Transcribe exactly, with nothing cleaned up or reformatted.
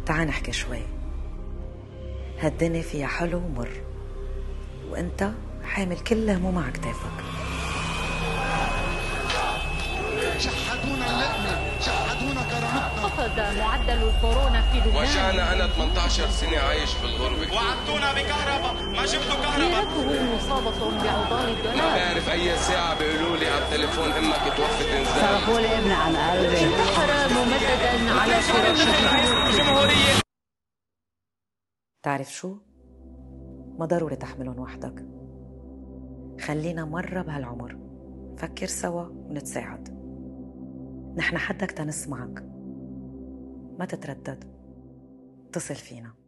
تعال نحكي شوي. هالدنيا فيها حلو ومر، وانت حامل كل هموم على كتافك. شحدونا اللقمة، شحدونا كرامتنا. خفض معدل الكورونا في لبنان. وجعنا أنا ثمانية عشر سنة عايش في الغربة. وعدتونا بكهرباء، ما جبتوا كهرباء. زيارته مصابة بعضال الدولار. ما بعرف أي ساعة بيقولوا لي على التليفون أمك توفت إنزال. صرفوا لي ابني عن قلبي. انتحر ممددا على فراشه. تعرف شو؟ ما ضروري تحملهم وحدك. خلينا مرة بهالعمر فكر سوا ونتساعد. نحن حدك تنسمعك، ما تتردد، اتصل فينا.